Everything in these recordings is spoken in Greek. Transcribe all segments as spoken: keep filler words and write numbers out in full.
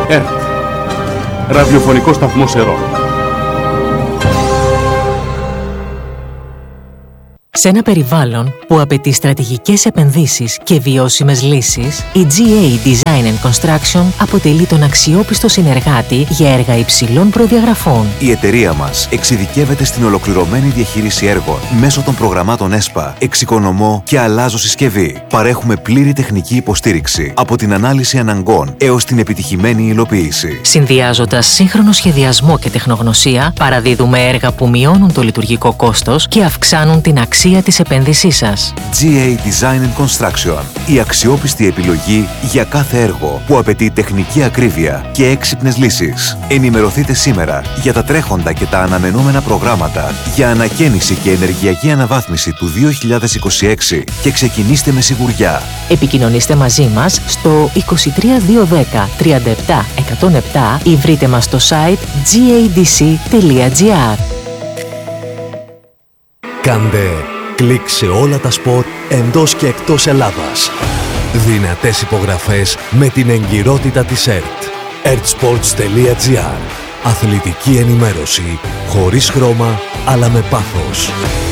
ΕΡΤ, ραδιοφωνικό σταθμό Ερών. Σε ένα περιβάλλον που απαιτεί στρατηγικές επενδύσεις και βιώσιμες λύσεις, η τζι έι Design and Construction αποτελεί τον αξιόπιστο συνεργάτη για έργα υψηλών προδιαγραφών. Η εταιρεία μας εξειδικεύεται στην ολοκληρωμένη διαχείριση έργων μέσω των προγραμμάτων ΕΣΠΑ, εξοικονομώ και αλλάζω συσκευή. Παρέχουμε πλήρη τεχνική υποστήριξη από την ανάλυση αναγκών έως την επιτυχημένη υλοποίηση. Συνδυάζοντας σύγχρονο σχεδιασμό και τεχνογνωσία, παραδίδουμε έργα που μειώνουν το λειτουργικό κόστος και αυξάνουν την αξία της επένδυσής σας. τζι έι Design and Construction. Η αξιόπιστη επιλογή για κάθε έργο που απαιτεί τεχνική ακρίβεια και έξυπνες λύσεις. Ενημερωθείτε σήμερα για τα τρέχοντα και τα αναμενόμενα προγράμματα για ανακαίνιση και ενεργειακή αναβάθμιση του δύο χιλιάδες είκοσι έξι και ξεκινήστε με σιγουριά. Επικοινωνήστε μαζί μας στο είκοσι τρία διακόσια δέκα τριάντα επτά εκατόν επτά ή βρείτε μας στο site τζι έι ντι σι τελεία τζι άρ. Κάντε κλικ σε όλα τα σπορ εντός και εκτός Ελλάδας. Δυνατές υπογραφές με την εγκυρότητα της ΕΡΤ. ερτ-sports τελεία τζι άρ. Αθλητική ενημέρωση χωρίς χρώμα αλλά με πάθος.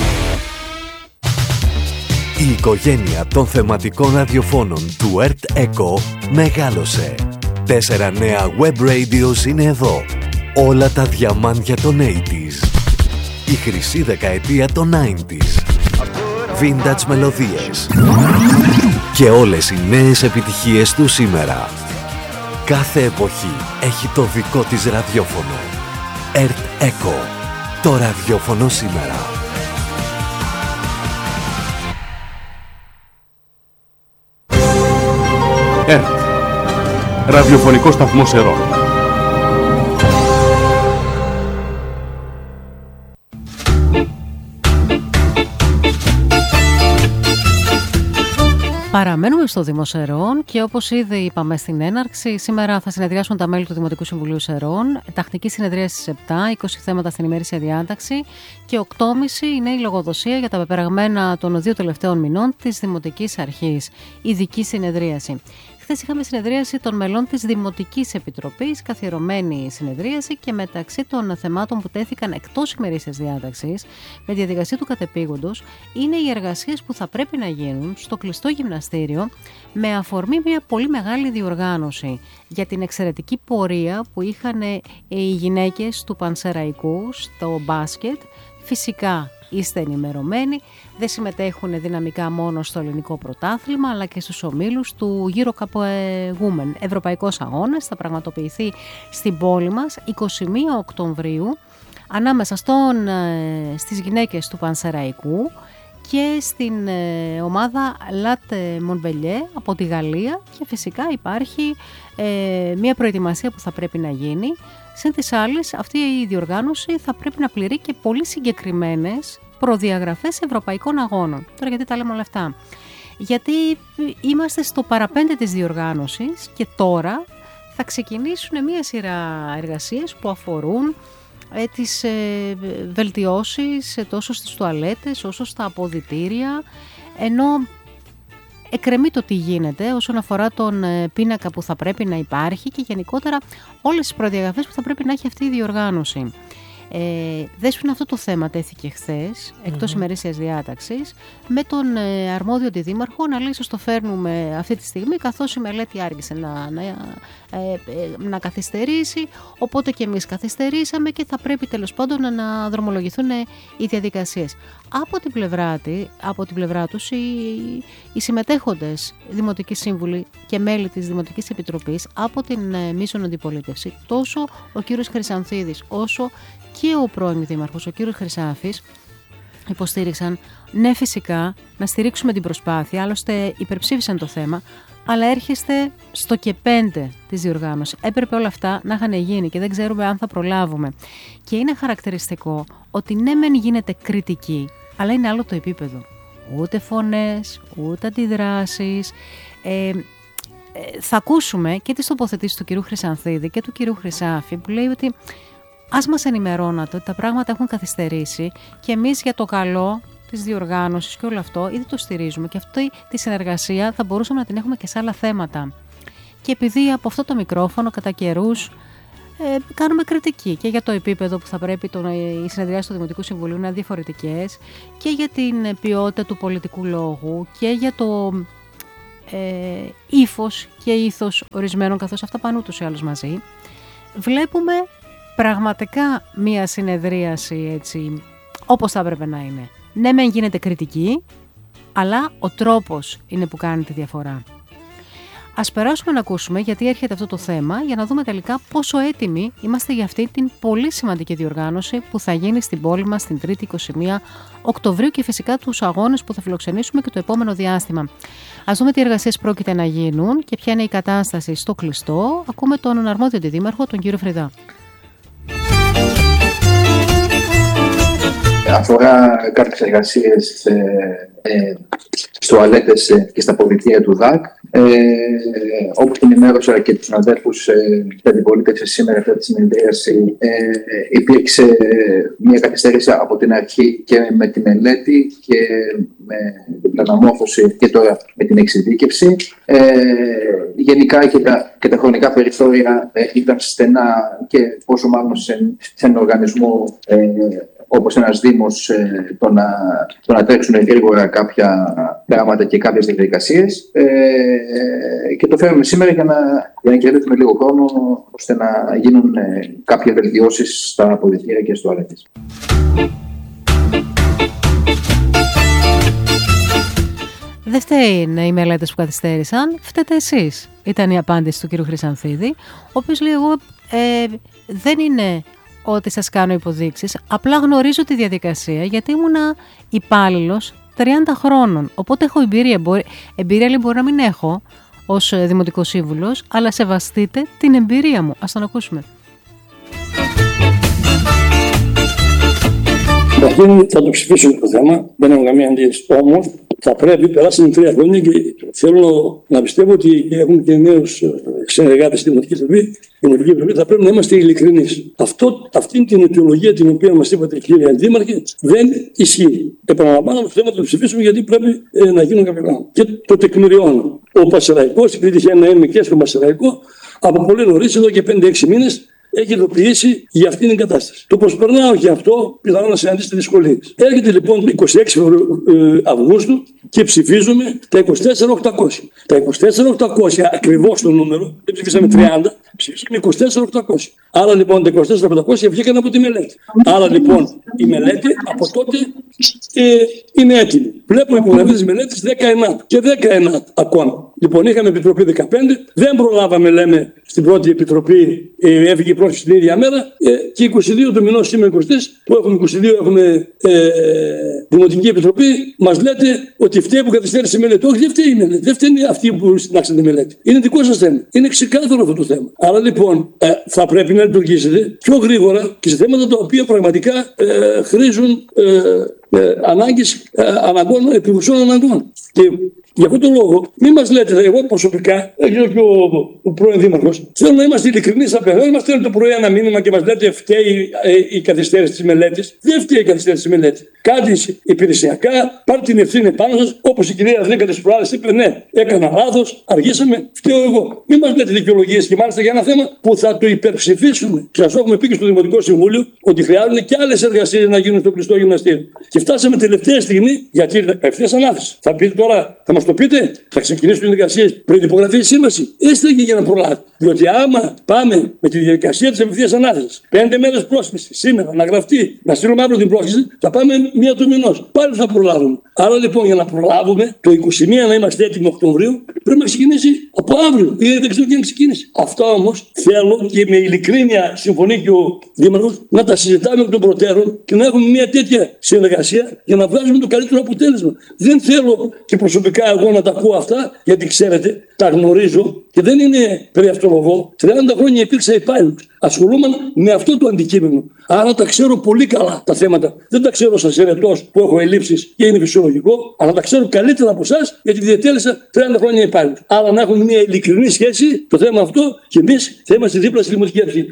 Η οικογένεια των θεματικών ραδιοφώνων του ΕΡΤ Echo μεγάλωσε. Τέσσερα νέα web radios είναι εδώ. Όλα τα διαμάντια των ογδόντα. Η χρυσή δεκαετία των ενενήντα. Vintage μελωδίες. Και όλες οι νέες επιτυχίες του σήμερα. Κάθε εποχή έχει το δικό της ραδιόφωνο. ΕΡΤ Echo. Το ραδιόφωνο σήμερα. ΕΡΤ, ραδιοφωνικό σταθμό Ερών. Παραμένουμε στο Δήμο Σερών και όπως ήδη είπαμε στην έναρξη, σήμερα θα συνεδριάσουν τα μέλη του Δημοτικού Συμβουλίου Σερών. Τακτική συνεδρία στις επτά, είκοσι θέματα στην ημερήσια διάταξη και οκτώ και μισή είναι η λογοδοσία για τα πεπραγμένα των δύο τελευταίων μηνών της Δημοτικής Αρχής. Ειδική συνεδρίαση. Χθες είχαμε συνεδρίαση των μελών της Δημοτικής Επιτροπής, καθιερωμένη συνεδρίαση και μεταξύ των θεμάτων που τέθηκαν εκτός ημερήσιας διάταξης, με διαδικασία του κατεπήγοντος, είναι οι εργασίες που θα πρέπει να γίνουν στο κλειστό γυμναστήριο με αφορμή μια πολύ μεγάλη διοργάνωση για την εξαιρετική πορεία που είχαν οι γυναίκες του Πανσεραϊκού στο μπάσκετ. Φυσικά είστε ενημερωμένοι, δεν συμμετέχουν δυναμικά μόνο στο ελληνικό πρωτάθλημα αλλά και στους ομίλους του Euro Cup Women. Ευρωπαϊκός αγώνας θα πραγματοποιηθεί στην πόλη μας εικοστή πρώτη Οκτωβρίου ανάμεσα στον, στις γυναίκες του Πανσεραϊκού και στην ομάδα Latte Montpellier από τη Γαλλία και φυσικά υπάρχει ε, μια προετοιμασία που θα πρέπει να γίνει. Συν της άλλης, αυτή η διοργάνωση θα πρέπει να πληρεί και πολύ συγκεκριμένες προδιαγραφές ευρωπαϊκών αγώνων. Τώρα γιατί τα λέμε όλα αυτά? Γιατί είμαστε στο παραπέντε της διοργάνωσης και τώρα θα ξεκινήσουν μια σειρά εργασίες που αφορούν ε, τις ε, βελτιώσεις ε, τόσο στις τουαλέτες όσο στα αποδυτήρια, ενώ εκκρεμεί το τι γίνεται όσον αφορά τον πίνακα που θα πρέπει να υπάρχει και γενικότερα όλες τις προδιαγραφές που θα πρέπει να έχει αυτή η διοργάνωση. Ε, Δέσποινα, αυτό το θέμα τέθηκε χθες, εκτός mm-hmm. ημερήσιας διάταξης, με τον ε, αρμόδιο αντιδήμαρχο να λέει: το φέρνουμε αυτή τη στιγμή, καθώς η μελέτη άργησε να, να, ε, ε, να καθυστερήσει, οπότε και εμείς καθυστερήσαμε και θα πρέπει τέλος πάντων να, να δρομολογηθούν οι διαδικασίες. Από την πλευρά, από την πλευρά τους, οι, οι συμμετέχοντες δημοτικοί σύμβουλοι και μέλη της Δημοτικής Επιτροπής από την ε, μείζον αντιπολίτευση, τόσο ο κύριος Χρυσανθίδης όσο και ο πρώην δήμαρχος, ο κύριος Χρυσάφης, υποστήριξαν, ναι φυσικά, να στηρίξουμε την προσπάθεια, άλλωστε υπερψήφισαν το θέμα, αλλά έρχεστε στο και πέντε της διοργάνωσης. Έπρεπε όλα αυτά να είχαν γίνει και δεν ξέρουμε αν θα προλάβουμε. Και είναι χαρακτηριστικό ότι ναι μεν γίνεται κριτική, αλλά είναι άλλο το επίπεδο. Ούτε φωνές, ούτε αντιδράσεις. Ε, ε, θα ακούσουμε και τις τοποθετήσεις του κυρίου Χρυσανθίδη και του κυρίου Χρυσάφη που λέει ότι ας μας ενημερώνατε ότι τα πράγματα έχουν καθυστερήσει και εμείς για το καλό της διοργάνωσης και όλο αυτό ήδη το στηρίζουμε και αυτή τη συνεργασία θα μπορούσαμε να την έχουμε και σε άλλα θέματα. και επειδή από αυτό το μικρόφωνο κατά καιρούς ε, κάνουμε κριτική και για το επίπεδο που θα πρέπει το, οι συνεδριάσεις του Δημοτικού Συμβουλίου να είναι διαφορετικές και για την ποιότητα του πολιτικού λόγου και για το ε, ύφος και ήθος ορισμένων, καθώς αυτά πάνε ούτως ή άλλως μαζί, βλέπουμε πραγματικά μία συνεδρίαση έτσι όπως θα έπρεπε να είναι. Ναι, μεν γίνεται κριτική, αλλά ο τρόπος είναι που κάνει τη διαφορά. Ας περάσουμε να ακούσουμε γιατί έρχεται αυτό το θέμα για να δούμε τελικά πόσο έτοιμοι είμαστε για αυτή την πολύ σημαντική διοργάνωση που θα γίνει στην πόλη μας την Τρίτη είκοσι μία Οκτωβρίου και φυσικά τους αγώνες που θα φιλοξενήσουμε και το επόμενο διάστημα. Ας δούμε τι εργασίες πρόκειται να γίνουν και ποια είναι η κατάσταση στο κλειστό. Ακούμε τον αρμόδιο αντιδήμαρχο, τον κύριο Φρυδά. Αφορά κάποιες εργασίες ε, ε, στις τουαλέτες ε, και στα πολιτεία του ΔΑΚ. Ε, όπως ενημέρωσα και τους συναδέλφους ε, και αντιπολίτευση σήμερα αυτή τη συνεδρίαση, ε, υπήρξε μια καθυστέρηση από την αρχή και με τη μελέτη και με την πλαναμόρφωση και τώρα με την εξειδίκευση. Ε, γενικά και τα, και τα χρονικά περιθώρια ε, ήταν στενά και πόσο μάλλον σε, σε έναν οργανισμό ε, όπως ένας Δήμος, ε, το, να, το να τρέξουν γρήγορα κάποια πράγματα και κάποιες διαδικασίες ε, και το φέρουμε σήμερα για να, για να κερδίσουμε λίγο χρόνο ώστε να γίνουν ε, κάποιες βελτιώσεις στα αποδυτήρια και στο τουαλέτες. Δεν φταίει οι μελέτες που καθυστέρησαν, φταίτε εσείς. Ήταν η απάντηση του κ. Χρυσανθίδη, ο οποίος λέει εγώ ε, δεν είναι ότι σας κάνω υποδείξεις, απλά γνωρίζω τη διαδικασία γιατί ήμουνα υπάλληλος τριάντα χρόνων, οπότε έχω εμπειρία, μπορεί, εμπειρία λέει μπορεί να μην έχω ως δημοτικός σύμβουλος, αλλά σεβαστείτε την εμπειρία μου. Ας τον ακούσουμε. Καταρχήν θα το ψηφίσουμε το θέμα, δεν έχω καμία αντίρρηση. Όμως θα πρέπει, περάσουν τρία χρόνια και θέλω να πιστεύω ότι έχουν και νέους συνεργάτες στη Δημοτική Επιτροπή. Η Δημοτική Επιτροπή θα πρέπει να είμαστε ειλικρινείς. Αυτή την αιτιολογία την οποία μας είπατε, κύριε Αντίδημαρχε, δεν ισχύει. Επαναλαμβάνω το θέμα, θα το ψηφίσουμε γιατί πρέπει ε, να γίνουν κάποια πράγματα. Και το τεκμηριώνω. Ο Πασεραϊκός, επειδή είχε ένα έμι και στο Πασεραϊκό, από πολύ νωρίς, εδώ και πέντε έξι μήνες, έχει ειδοποιήσει για αυτήν την κατάσταση. Το προσπερνάω και αυτό, πιθανόν να συναντήσετε δυσκολίες. Έρχεται λοιπόν το είκοσι έξι Αυγούστου και ψηφίζουμε τα είκοσι τέσσερα χιλιάδες οκτακόσια. Τα είκοσι τέσσερα χιλιάδες οκτακόσια, ακριβώς το νούμερο, δεν ψηφίσαμε τριάντα, ψηφίσαμε είκοσι τέσσερα χιλιάδες οκτακόσια. Άρα λοιπόν τα είκοσι τέσσερα χιλιάδες οκτακόσια βγήκαν από τη μελέτη. Άρα λοιπόν η μελέτη από τότε ε, είναι έτοιμη. Βλέπω υπογραφή της μελέτης δεκαεννέα και δεκαεννέα ακόμα. Λοιπόν, είχαμε επιτροπή δεκαπέντε, δεν προλάβαμε, λέμε, στην πρώτη επιτροπή, ε, έφυγε η πρόσφυση την ίδια μέρα ε, και είκοσι δύο του μηνός, σήμερα είκοσι τρεις, που έχουμε είκοσι δύο, έχουμε ε, Δημοτική Επιτροπή, μας λέτε ότι φταίει που καθυστέρησε η μελέτη. Όχι, δεν φταίει η μελέτη, δεν φταίνει αυτοί που συντάξατε τη μελέτη. Είναι δικό σας θέμα. Είναι ξεκάθαρο αυτό το θέμα. Άρα λοιπόν ε, θα πρέπει να λειτουργήσετε πιο γρήγορα και σε θέματα τα οποία πραγματικά ε, χρήζουν ε, ε, ανάγκες, ε, αναγκών, επιγουσών αναγκών. Και γι' αυτόν τον λόγο, μην μας λέτε, εγώ προσωπικά, εγώ και ο, ο πρώην Δήμαρχος, θέλω να είμαστε ειλικρινείς απέναντι. Δεν μας στέλνετε το πρωί ένα μήνυμα και μας λέτε φταίει ε, η καθυστέρηση της μελέτης. Δεν φταίει η καθυστέρηση της μελέτης. Κάτι υπηρεσιακά, πάρτε την ευθύνη πάνω σας, όπως η κυρία Δρύκα της προάλλης είπε, ναι, έκανα λάθος, αργήσαμε, φταίω εγώ. Μην μας λέτε δικαιολογίες και μάλιστα για ένα θέμα που θα το υπερψηφίσουμε. Και σας έχουμε πει και στο Δημοτικό Συμβούλιο ότι χρειάζονται και άλλες εργασίες να γίνουν στο κλειστό γυμναστήριο. Και φτάσαμε τελευταία στιγμή γιατί ευθείας ανάθεση. Θα πείτε τώρα, θα μας το πείτε, θα ξεκινήσουν οι διαδικασίες πριν υπογραφεί η σύμβαση. Είστε και για να προλάβει. Διότι άμα πάμε με τη διαδικασία της ευθείας ανάθεσης, πέντε μέρες πρόσκληση σήμερα να γραφτεί, να στείλουμε αύριο την πρόσκληση, θα πάμε μία του μηνός. Πάλι θα προλάβουμε. Άρα λοιπόν για να προλάβουμε το είκοσι μία να είμαστε έτοιμοι Οκτωβρίου, πρέπει να ξεκινήσει από αύριο. Ή δεν ξέρω τι να ξεκινήσει. Αυτά όμως θέλω και με ειλικρίνεια συμφωνεί και ο Δήμαρχος να τα συζητάμε εκ των προτέρων και να έχουμε μια τέτοια συνεργασία για να βγάζουμε το καλύτερο αποτέλεσμα. Δεν θέλω και προσωπικά εγώ να τα ακούω αυτά, γιατί ξέρετε, τα γνωρίζω και δεν είναι περιαυτολογώ. τριάντα χρόνια υπήρξα υπάλληλος. Ασχολούμαι με αυτό το αντικείμενο. Άρα τα ξέρω πολύ καλά τα θέματα. Δεν τα ξέρω σαν ερετός που έχω ελλείψεις και είναι φυσιολογικό, αλλά τα ξέρω καλύτερα από εσάς γιατί διατέλεσα τριάντα χρόνια υπάλληλος. Άρα να έχουμε μια ειλικρινή σχέση το θέμα αυτό και εμείς θα είμαστε δίπλα στη Δημοτική Αρχή.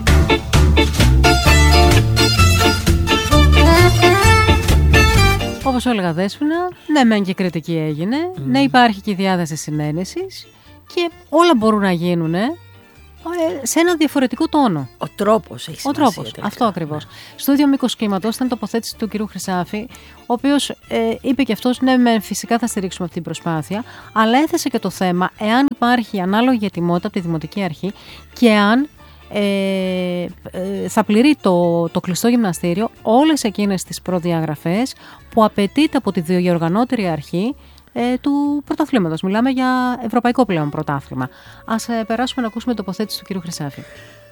Όπως όπως έλεγα Δέσποινα, ναι μεν και κριτική έγινε, mm. ναι υπάρχει και η διάθεση συνένεσης και όλα μπορούν να γίνουν σε ένα διαφορετικό τόνο. Ο τρόπος έχει σημασία. Ο τρόπος, αυτό ακριβώς. Ναι. Στο ίδιο μήκος κύματος ήταν τοποθέτηση του κ. Χρυσάφη, ο οποίος ε, είπε και αυτός, ναι, με, φυσικά θα στηρίξουμε αυτή την προσπάθεια, αλλά έθεσε και το θέμα εάν υπάρχει ανάλογη ετοιμότητα από τη Δημοτική Αρχή και αν ε, ε, θα πληρεί το, το κλειστό γυμναστήριο όλες εκείνες τις προδιαγραφές που απαιτείται από τη διοργανώτερη αρχή ε, του πρωταθλήματος. Μιλάμε για ευρωπαϊκό πλέον πρωτάθλημα. Ας ε, περάσουμε να ακούσουμε τοποθέτηση του κ. Χρυσάφη.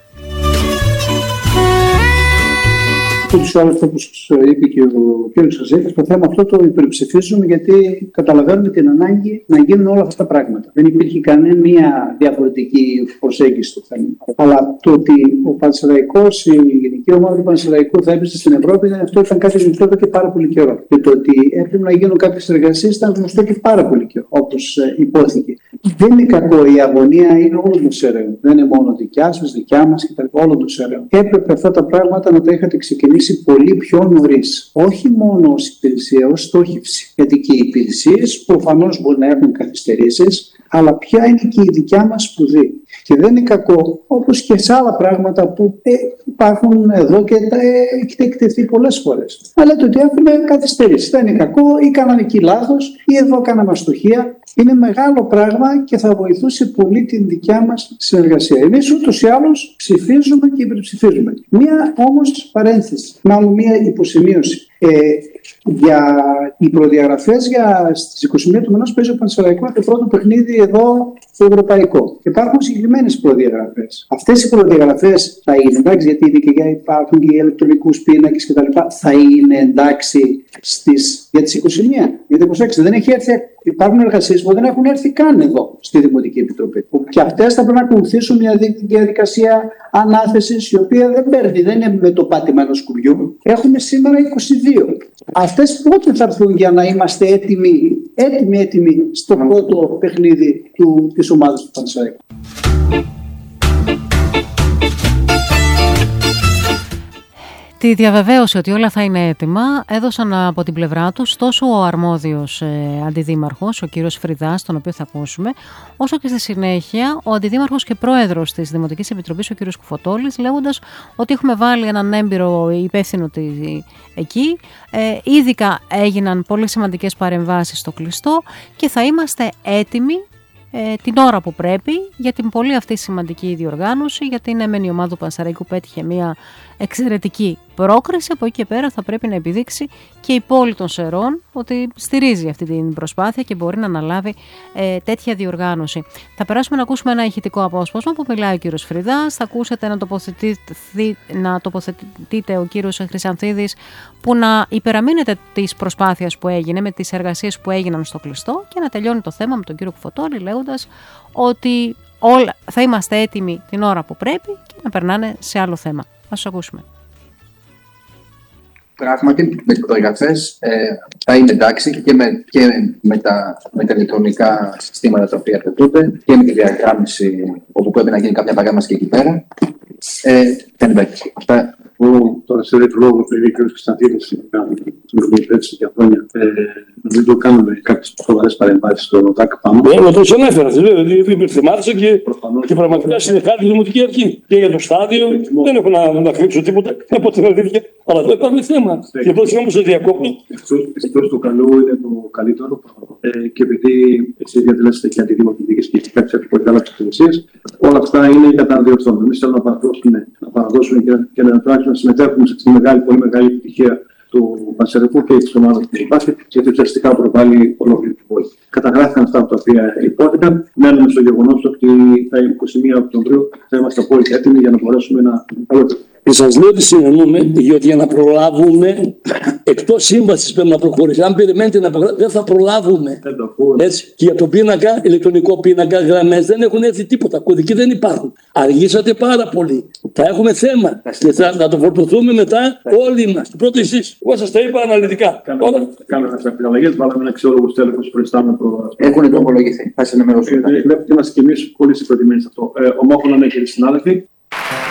Ούτως ή άλλως, όπως είπε και ο κ. Χρυσάφης, το θέμα αυτό το υπερψηφίζουμε γιατί καταλαβαίνουμε την ανάγκη να γίνουν όλα αυτά τα πράγματα. Δεν υπήρχε κανένα μία διαφορετική προσέγγιση στο θέμα. Αλλά το ότι ο Πανσεραϊκός, η γενική ομάδα του Πανσεραϊκού θα έπεσε στην Ευρώπη, αυτό ήταν κάτι γνωστό εδώ και πάρα πολύ καιρό. Και το ότι έπρεπε να γίνουν κάποιες εργασίες ήταν γνωστό και πάρα πολύ καιρό, όπως υπόθηκε. Δεν είναι κακό, η αγωνία είναι όλο το ΣΕΡΕΟ. Δεν είναι μόνο δικιά σας, δικιά μας κτλ. Όλο το ΣΕΡΕΟ. Έπρεπε αυτά τα πράγματα να τα είχατε ξεκινήσει πολύ πιο νωρίς. Όχι μόνο ως υπηρεσία, ως στόχευση. Γιατί και οι υπηρεσίες προφανώς μπορεί να έχουν καθυστερήσεις, αλλά ποια είναι και η δικιά μας σπουδή. Και δεν είναι κακό, όπως και σε άλλα πράγματα που ε, υπάρχουν εδώ και τα ε, έχετε εκτεθεί πολλές φορές. Αλλά λέτε ότι έχουν καθυστερήσει. Δεν είναι κακό, ή κάνανε εκεί λάθος, ή εδώ κάναμε αστοχία. Είναι μεγάλο πράγμα και θα βοηθούσε πολύ την δικιά μας συνεργασία. Εμείς ούτως ή άλλως ψηφίζουμε και υπερψηφίζουμε. Μία όμως παρένθεση, μάλλον μία υποσημείωση. Ε, για οι προδιαγραφές για στις είκοσι μία του μηνός παίζει ο Πανσεραϊκός το πρώτο παιχνίδι εδώ στο ευρωπαϊκό. Υπάρχουν συγκεκριμένες προδιαγραφές. Αυτές οι προδιαγραφές θα είναι εντάξει, γιατί είναι και για υπάρχουν και οι ηλεκτρονικούς πίνακες κτλ. Θα είναι εντάξει στις, για τις είκοσι μία. Γιατί προσέξτε, δεν έχει έρθει, υπάρχουν εργασίες που δεν έχουν έρθει καν εδώ στη Δημοτική Επιτροπή. Και αυτές θα πρέπει να ακολουθήσουν μια διαδικασία ανάθεσης, η οποία δεν παίρνει, δεν είναι με το πάτημα ενός κουμπιού. Έχουμε σήμερα είκοσι δύο. Αυτές πότε θα έρθουν για να είμαστε έτοιμοι, έτοιμοι, έτοιμοι στο πρώτο παιχνίδι του, της ομάδας του Πανσεραϊκού. Τη διαβεβαίωση ότι όλα θα είναι έτοιμα έδωσαν από την πλευρά τους τόσο ο αρμόδιος ε, αντιδήμαρχος, ο κύριος Φριδάς, τον οποίο θα ακούσουμε, όσο και στη συνέχεια ο αντιδήμαρχος και πρόεδρος της Δημοτικής Επιτροπής, ο κύριος Κουφωτόλης, λέγοντας ότι έχουμε βάλει έναν έμπειρο υπεύθυνο εκεί. Ε, Ήδικα έγιναν πολύ σημαντικές παρεμβάσεις στο κλειστό και θα είμαστε έτοιμοι Ε, την ώρα που πρέπει για την πολύ αυτή σημαντική διοργάνωση, γιατί είναι μεν η ομάδα του Πανσεραϊκού που πέτυχε μια εξαιρετική πρόκριση. Από εκεί και πέρα θα πρέπει να επιδείξει και η πόλη των Σερών ότι στηρίζει αυτή την προσπάθεια και μπορεί να αναλάβει ε, τέτοια διοργάνωση. Θα περάσουμε να ακούσουμε ένα ηχητικό απόσπασμα που μιλάει ο κύριος Φριδάς. Θα ακούσετε να, να τοποθετείτε ο κύριος Χρυσανθίδης, που να υπεραμείνετε τις προσπάθειες που έγινε με τις εργασίες που έγιναν στο κλειστό, και να τελειώνει το θέμα με τον κύριο Κουφωτόλη λέγοντας ότι όλα θα είμαστε έτοιμοι την ώρα που πρέπει και να περνάνε σε άλλο θέμα. Ας τους ακούσουμε. Πράγματι, με τις προδιαγραφές ε, θα είναι εντάξει και, με, και με, τα, με τα ηλεκτρονικά συστήματα τα οποία απαιτούνται και με τη διαγράμμιση όπου πρέπει να γίνει κάποια παρέμβαση και εκεί πέρα. Ε, δεν υπάρχει. Αυτά. Εγώ τώρα σε του λόγου που είπε ο κ. Χρυσανθίδης, στην έτσι για χρόνια, να μην το κάνουμε κάποιες σοβαρές παρεμβάσεις στο ΤΑΚ πάνω. Εγώ το ανέφερα, δηλαδή υπερθυμάτισα και, και πραγματικά συνεχάζει η Δημοτική Αρχή. Και για το στάδιο δεν έχω να, να κρύψω τίποτα από την αλήθεια. Αλλά εδώ υπάρχει θέμα. Και εδώ συγγνώμη σε διακόπτω. Εκτός του καλού είναι το καλύτερο. Ε, και επειδή εσείς διατελέσετε και αντιδημοτικές και κάποιες πολύ καλά υπηρεσίες, όλα αυτά είναι κατά να διορθώνουμε. Εμείς θέλουμε να παραδώσουμε, να παραδώσουμε και, και να τουλάχιστον να συμμετέχουμε στη μεγάλη, πολύ μεγάλη επιτυχία του Πανσεραϊκού και τη ομάδα του Μπάσκετ, γιατί ουσιαστικά προβάλλει ολόκληρη την πόλη. Καταγράφηκαν αυτά τα οποία υπόθηκαν. Μένουμε στο γεγονός ότι τα είκοσι μία Οκτωβρίου θα είμαστε απόλυτα έτοιμοι για να μπορέσουμε να καλέσουμε. Και σας λέω ότι συνεννοούμε, γιατί για να προλάβουμε, εκτός σύμβασης πρέπει να προχωρήσει. Αν περιμένετε να προχωρήσει, δεν θα προλάβουμε. Έτσι. Και για το πίνακα, ηλεκτρονικό πίνακα, γραμμές, δεν έχουν έρθει τίποτα. Κωδικοί δεν υπάρχουν. Αργήσατε πάρα πολύ. Θα έχουμε θέμα. Και θα, θα το φορτωθούμε μετά όλοι μας. Πρώτο εσείς. Εγώ σας τα είπα αναλυτικά. Κάνουμε αυτές τις αλλαγές, βάλαμε ένα αξιόλογο τέλεχος προϊστάμενο πρόγραμμα. Έχουν τροπολογηθεί. Θα συνενημερώσουμε. Βλέπετε, είμαστε κι εμείς πολύ συγκροτημένοι σε αυτό. Ομόφωνα, ναι, κύριοι συνάδελφοι.